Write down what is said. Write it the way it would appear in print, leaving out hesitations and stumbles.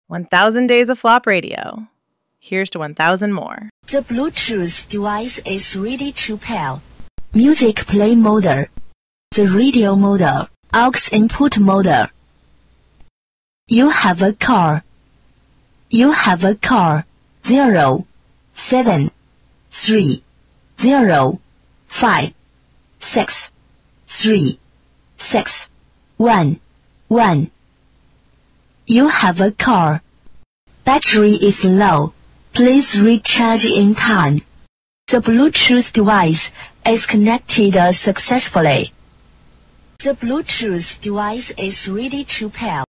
1,000 days of flop radio. Here's to 1,000 more. The Bluetooth device is ready to pair. Music play mode. The radio mode. Aux input mode. You have a car. You have a car. 0, 7, 3, 0, 5, 6, 3, 6, 1, 1. You have a car. Battery is low. Please recharge in time. The Bluetooth device is connected successfully. The Bluetooth device is ready to pair.